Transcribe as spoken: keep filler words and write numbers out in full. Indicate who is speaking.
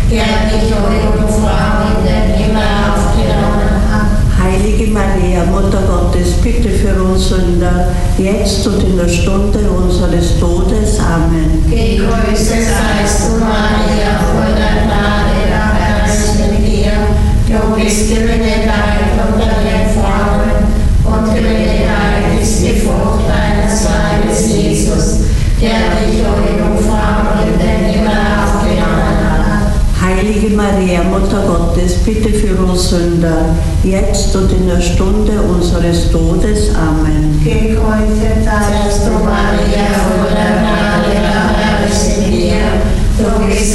Speaker 1: Geistliche Jungfrau, in den Himmel aufgenommen hat.
Speaker 2: Heilige Maria, Mutter Gottes, bitte für uns Sünder, jetzt und in der Stunde unseres Todes. Amen.
Speaker 1: Gegrüßet seist du, Maria, voll der Gnade, der Herr ist mit dir. Du bist gebenedeit unter den Frauen, und gebenedeit ist die Frucht deines Leibes, Jesus, der dich, o Jungfrau, in den Himmel aufgenommen hat.
Speaker 2: Heilige Maria, Mutter Gottes, bitte für uns Sünder, jetzt und in der Stunde unseres Todes. Amen.
Speaker 1: Gekreuzigt seist du, Maria, voll der Gnade, der Herr ist mit dir. Du bist